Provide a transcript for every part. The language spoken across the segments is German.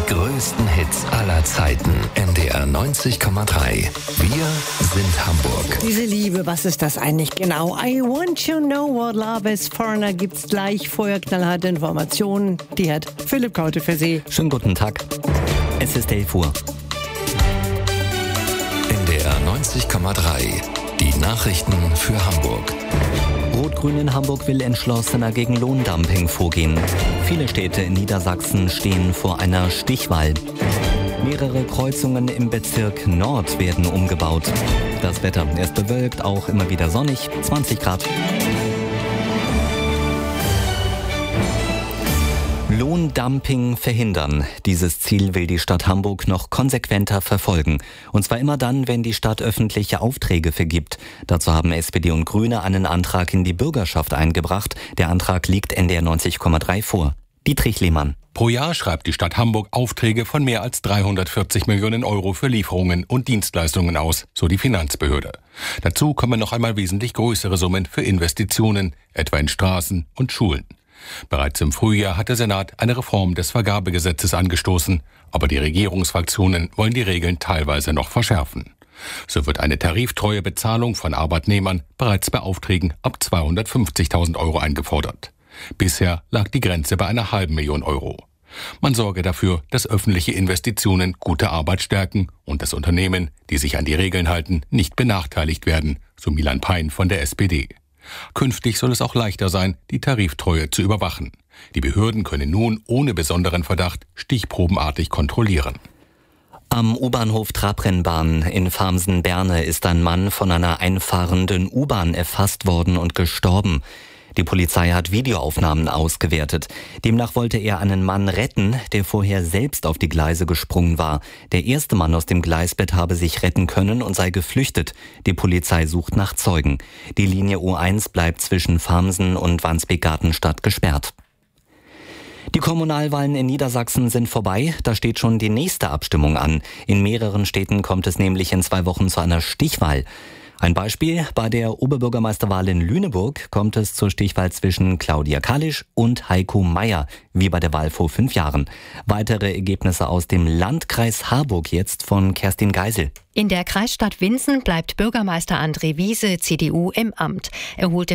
größten Hits aller Zeiten. NDR 90,3. Wir sind Hamburg. Diese Liebe, was ist das eigentlich genau? I want you know what love is. Foreigner gibt's gleich. Vorher knallharte Informationen. Die hat Philipp Kaute für Sie. Schönen guten Tag. Es ist 11 Uhr. NDR 90,3. Die Nachrichten für Hamburg. Rot-Grün in Hamburg will entschlossener gegen Lohndumping vorgehen. Viele Städte in Niedersachsen stehen vor einer Stichwahl. Mehrere Kreuzungen im Bezirk Nord werden umgebaut. Das Wetter ist bewölkt, auch immer wieder sonnig, 20 Grad. Lohndumping verhindern. Dieses Ziel will die Stadt Hamburg noch konsequenter verfolgen. Und zwar immer dann, wenn die Stadt öffentliche Aufträge vergibt. Dazu haben SPD und Grüne einen Antrag in die Bürgerschaft eingebracht. Der Antrag liegt NDR 90,3 vor. Dietrich Lehmann. Pro Jahr schreibt die Stadt Hamburg Aufträge von mehr als 340 Millionen Euro für Lieferungen und Dienstleistungen aus, so die Finanzbehörde. Dazu kommen noch einmal wesentlich größere Summen für Investitionen, etwa in Straßen und Schulen. Bereits im Frühjahr hat der Senat eine Reform des Vergabegesetzes angestoßen, aber die Regierungsfraktionen wollen die Regeln teilweise noch verschärfen. So wird eine tariftreue Bezahlung von Arbeitnehmern bereits bei Aufträgen ab 250.000 Euro eingefordert. Bisher lag die Grenze bei einer halben Million Euro. Man sorge dafür, dass öffentliche Investitionen gute Arbeit stärken und dass Unternehmen, die sich an die Regeln halten, nicht benachteiligt werden, so Milan Pein von der SPD. Künftig soll es auch leichter sein, die Tariftreue zu überwachen. Die Behörden können nun ohne besonderen Verdacht stichprobenartig kontrollieren. Am U-Bahnhof Trabrennbahn in Farmsen-Berne ist ein Mann von einer einfahrenden U-Bahn erfasst worden und gestorben. Die Polizei hat Videoaufnahmen ausgewertet. Demnach wollte er einen Mann retten, der vorher selbst auf die Gleise gesprungen war. Der erste Mann aus dem Gleisbett habe sich retten können und sei geflüchtet. Die Polizei sucht nach Zeugen. Die Linie U1 bleibt zwischen Farmsen und Wandsbek-Gartenstadt gesperrt. Die Kommunalwahlen in Niedersachsen sind vorbei, da steht schon die nächste Abstimmung an. In mehreren Städten kommt es nämlich in 2 Wochen zu einer Stichwahl. Ein Beispiel: Bei der Oberbürgermeisterwahl in Lüneburg kommt es zur Stichwahl zwischen Claudia Kalisch und Heiko Mayer, wie bei der Wahl vor 5 Jahren. Weitere Ergebnisse aus dem Landkreis Harburg jetzt von Kerstin Geisel. In der Kreisstadt Winsen bleibt Bürgermeister André Wiese, CDU, im Amt. Er holte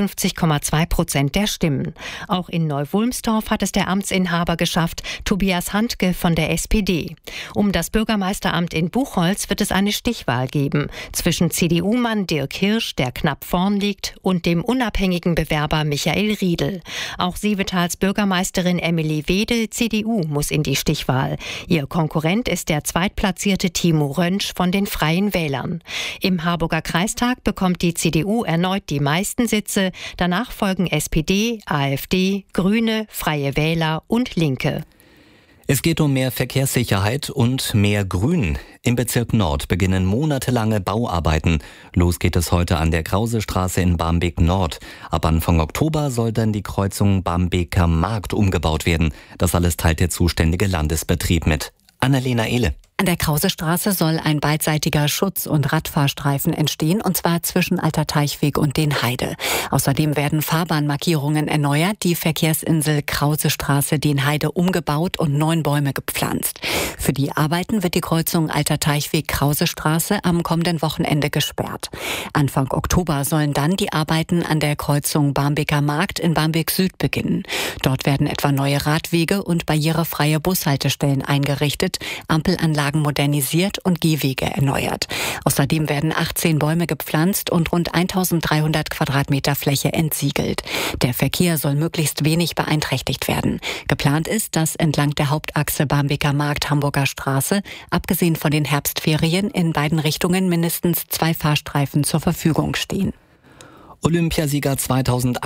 54,2% der Stimmen. Auch in Neu-Wulmstorf hat es der Amtsinhaber geschafft, Tobias Handke von der SPD. Um das Bürgermeisteramt in Buchholz wird es eine Stichwahl geben zwischen CDU-Mann Dirk Hirsch, der knapp vorn liegt, und dem unabhängigen Bewerber Michael Riedel. Auch Sievetals Bürgermeisterin Emily Wede, CDU, muss in die Stichwahl. Ihr Konkurrent ist der zweitplatzierte Timo Röntsch von den Freien Wählern. Im Harburger Kreistag bekommt die CDU erneut die meisten Sitze. Danach folgen SPD, AfD, Grüne, Freie Wähler und Linke. Es geht um mehr Verkehrssicherheit und mehr Grün. Im Bezirk Nord beginnen monatelange Bauarbeiten. Los geht es heute an der Krause-Straße in Barmbek Nord. Ab Anfang Oktober soll dann die Kreuzung Barmbeker Markt umgebaut werden. Das alles teilt der zuständige Landesbetrieb mit. Annalena Ehle. An der Krause-Straße soll ein beidseitiger Schutz- und Radfahrstreifen entstehen, und zwar zwischen Alter Teichweg und den Heide. Außerdem werden Fahrbahnmarkierungen erneuert, die Verkehrsinsel Krause-Straße den Heide umgebaut und 9 Bäume gepflanzt. Für die Arbeiten wird die Kreuzung Alter Teichweg-Krause-Straße am kommenden Wochenende gesperrt. Anfang Oktober sollen dann die Arbeiten an der Kreuzung Barmbeker Markt in Barmbek Süd beginnen. Dort werden etwa neue Radwege und barrierefreie Bushaltestellen eingerichtet, Ampelanlagen modernisiert und Gehwege erneuert. Außerdem werden 18 Bäume gepflanzt und rund 1300 Quadratmeter Fläche entsiegelt. Der Verkehr soll möglichst wenig beeinträchtigt werden. Geplant ist, dass entlang der Hauptachse Barmbeker Markt-Hamburger Straße, abgesehen von den Herbstferien, in beiden Richtungen mindestens 2 Fahrstreifen zur Verfügung stehen. Olympiasieger 2001